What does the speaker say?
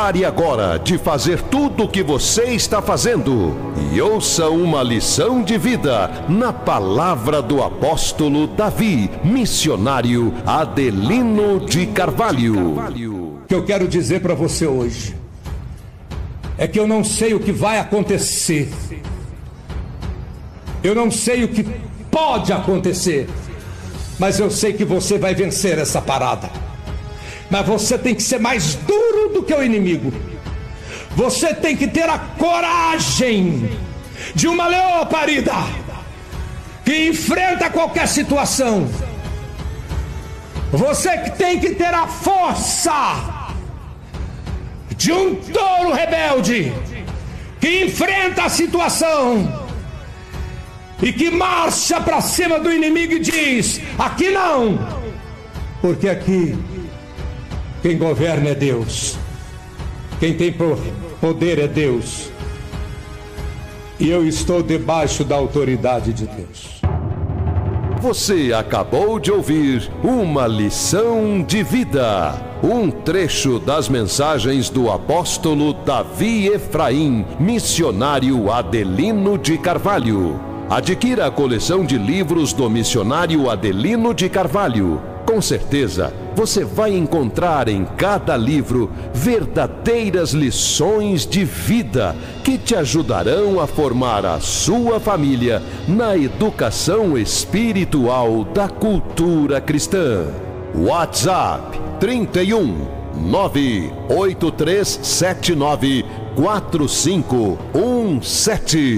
Pare agora de fazer tudo o que você está fazendo e ouça uma lição de vida na palavra do apóstolo Davi, missionário Adelino de Carvalho. O que eu quero dizer para você hoje é que eu não sei o que vai acontecer. Eu não sei o que pode acontecer, mas eu sei que você vai vencer essa parada. Mas você tem que ser mais duro do que o inimigo. Você tem que ter a coragem de uma leoa parida que enfrenta qualquer situação. Você tem que ter a força de um touro rebelde que enfrenta a situação e que marcha para cima do inimigo e diz: aqui não, porque aqui quem governa é Deus, quem tem poder é Deus, e eu estou debaixo da autoridade de Deus. Você acabou de ouvir uma lição de vida, um trecho das mensagens do apóstolo Davi Efraim, missionário Adelino de Carvalho. Adquira a coleção de livros do missionário Adelino de Carvalho. Com certeza, você vai encontrar em cada livro verdadeiras lições de vida que te ajudarão a formar a sua família na educação espiritual da cultura cristã. WhatsApp 31 98379 4517.